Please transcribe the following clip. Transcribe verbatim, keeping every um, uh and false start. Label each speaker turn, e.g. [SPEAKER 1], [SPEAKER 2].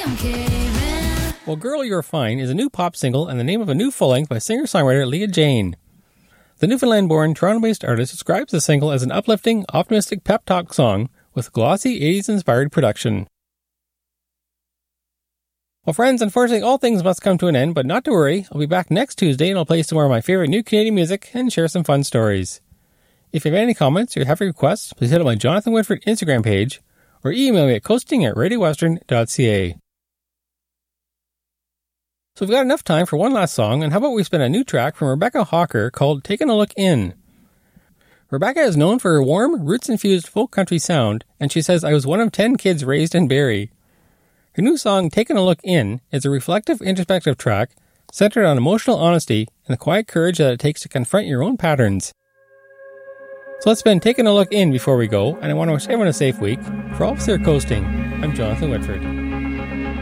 [SPEAKER 1] I'm caving.
[SPEAKER 2] Well, Girl, You're Fine is a new pop single and the name of a new full-length by singer-songwriter Leah Jane. The Newfoundland-born, Toronto-based artist describes the single as an uplifting, optimistic pep talk song with glossy eighties-inspired production. Well, friends, unfortunately, all things must come to an end, but not to worry. I'll be back next Tuesday and I'll play some more of my favorite new Canadian music and share some fun stories. If you have any comments or have any requests, please hit up my Jonathan Whitford Instagram page or email me at coasting at radio western dot c a. So we've got enough time for one last song, and how about we spin a new track from Rebecca Hawker called Taking a Look In. Rebecca is known for her warm, roots-infused folk country sound, and she says, "I was one of ten kids raised in Barrie." Her new song, Taking a Look In, is a reflective, introspective track centered on emotional honesty and the quiet courage that it takes to confront your own patterns. So let's spend Taking a Look In before we go, and I want to wish everyone a safe week. For Officer Coasting, I'm Jonathan Whitford.